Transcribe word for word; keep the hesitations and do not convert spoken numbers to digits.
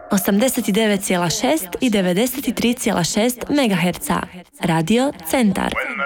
osamdeset devet zarez šest i devedeset tri zarez šest megaherca. Radio Centar.